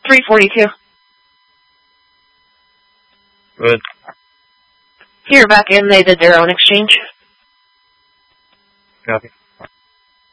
342. Good. Here, back in, they did their own exchange. Copy.